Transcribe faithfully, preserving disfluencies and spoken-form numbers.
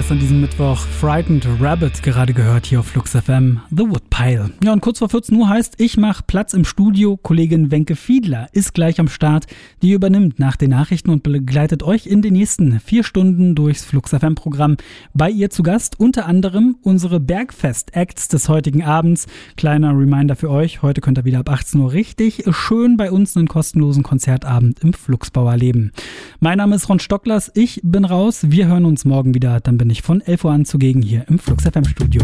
an diesem Mittwoch. Frightened Rabbit gerade gehört hier auf Flux F M, The Woodpile. Ja, und kurz vor vierzehn Uhr heißt, ich mache Platz im Studio. Kollegin Wenke Fiedler ist gleich am Start. Die übernimmt nach den Nachrichten und begleitet euch in den nächsten vier Stunden durchs Flux F M-Programm. Bei ihr zu Gast unter anderem unsere Bergfest-Acts des heutigen Abends. Kleiner Reminder für euch, heute könnt ihr wieder ab achtzehn Uhr richtig schön bei uns einen kostenlosen Konzertabend im Fluxbau erleben. Mein Name ist Ron Stocklers, ich bin raus. Wir hören uns morgen wieder. Dann bin ich von elf Uhr an zugegen hier im Flux F M Studio.